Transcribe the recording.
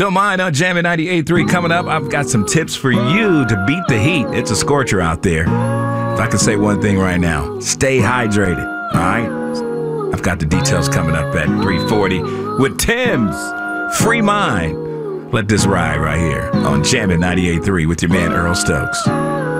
Don't mind on Jammin' 98.3 coming up. I've got some tips for you to beat the heat. It's a scorcher out there. If I can say one thing right now, stay hydrated, all right? I've got the details coming up at 3:40 with Tim's Free Mind. Let this ride right here on Jammin' 98.3 with your man Earl Stokes.